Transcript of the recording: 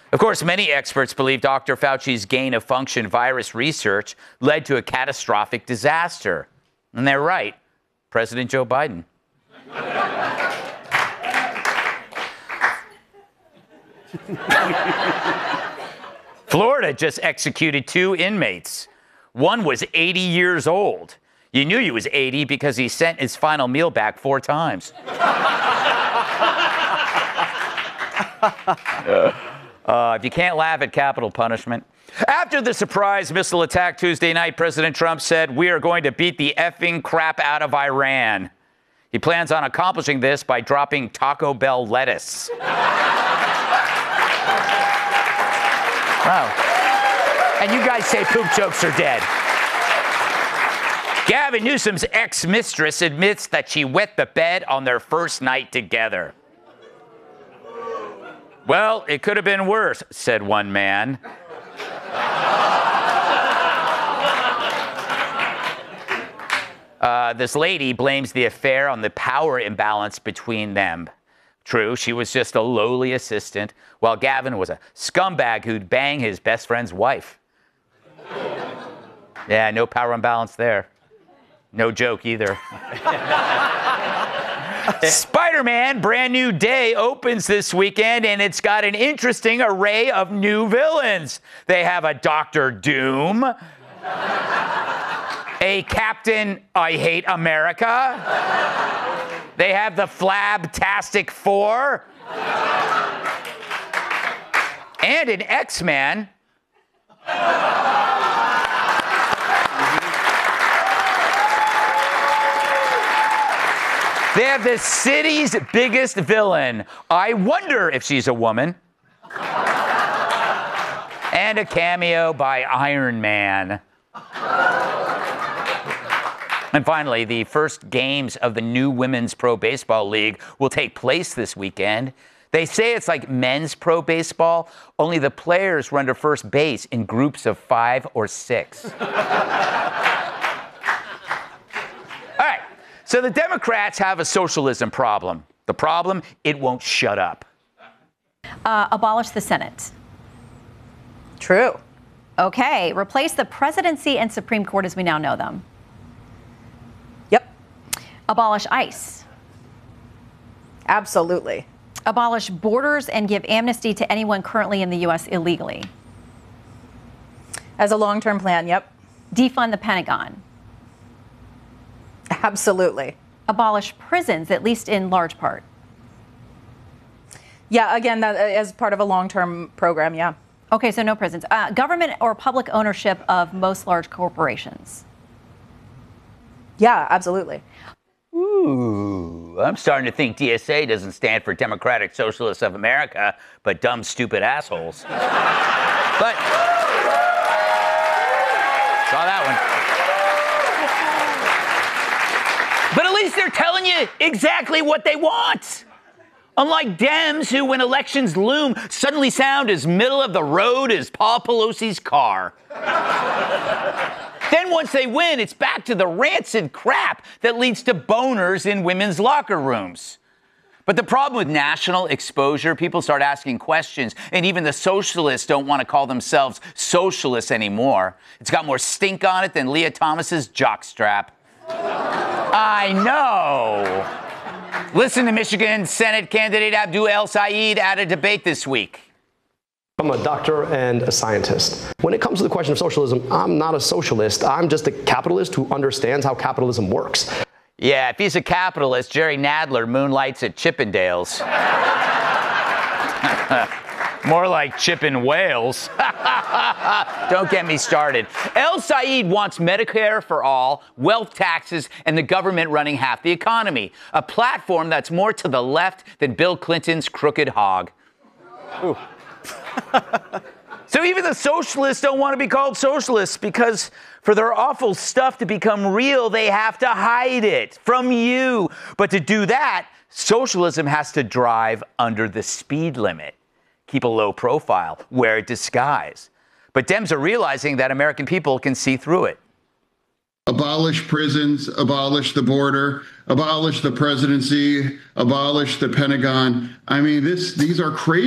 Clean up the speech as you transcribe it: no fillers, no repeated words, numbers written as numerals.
Of course, many experts believe Dr. Fauci's gain-of-function virus research led to a catastrophic disaster. And they're right. President Joe Biden. Florida just executed 2 inmates. One was 80 years old. You knew he was 80 because he sent his final meal back 4 times. If you can't laugh at capital punishment. After the surprise missile attack Tuesday night, President Trump said, "We are going to beat the effing crap out of Iran." He plans on accomplishing this by dropping Taco Bell lettuce. Wow. And you guys say poop jokes are dead. Gavin Newsom's ex-mistress admits that she wet the bed on their first night together. "Well, it could have been worse," said one man. This lady blames the affair on the power imbalance between them. True, she was just a lowly assistant, while Gavin was a scumbag who'd bang his best friend's wife. Yeah, no power imbalance there. No joke either. Spider-Man Brand New Day opens this weekend, and it's got an interesting array of new villains. They have a Dr. Doom, a Captain I Hate America. They have the Flabtastic Four, and an X-Man. They have the city's biggest villain. I wonder if she's a woman. And a cameo by Iron Man. And finally, the first games of the new Women's Pro Baseball League will take place this weekend. They say it's like men's pro baseball, only the players run to first base in groups of 5 or 6. So the Democrats have a socialism problem. The problem, it won't shut up. Abolish the Senate. True. Okay. Replace the presidency and Supreme Court as we now know them. Yep. Abolish ICE. Absolutely. Abolish borders and give amnesty to anyone currently in the U.S. illegally. As a long-term plan, yep. Defund the Pentagon. Absolutely. Abolish prisons, at least in large part. Yeah, again, that as part of a long-term program, yeah. Okay, so no prisons. Government or public ownership of most large corporations. Yeah, absolutely. Ooh, I'm starting to think DSA doesn't stand for Democratic Socialists of America, but dumb, stupid assholes. But saw that one. But at least they're telling you exactly what they want. Unlike Dems, who, when elections loom, suddenly sound as middle of the road as Paul Pelosi's car. Then once they win, it's back to the rancid crap that leads to boners in women's locker rooms. But the problem with national exposure, people start asking questions, and even the socialists don't want to call themselves socialists anymore. It's got more stink on it than Leah Thomas's jockstrap. I know. Listen to Michigan Senate candidate Abdul El-Sayed at a debate this week. I'm a doctor and a scientist. When it comes to the question of socialism, I'm not a socialist. I'm just a capitalist who understands how capitalism works. Yeah, if he's a capitalist, Jerry Nadler moonlights at Chippendales. More like Chippin' Wales. Don't get me started. El-Sayed wants Medicare for all, wealth taxes, and the government running half the economy. A platform that's more to the left than Bill Clinton's crooked hog. So even the socialists don't want to be called socialists because for their awful stuff to become real, they have to hide it from you. But to do that, socialism has to drive under the speed limit. Keep a low profile, wear a disguise. But Dems are realizing that American people can see through it. Abolish prisons, abolish the border, abolish the presidency, abolish the Pentagon. I mean, these are crazy.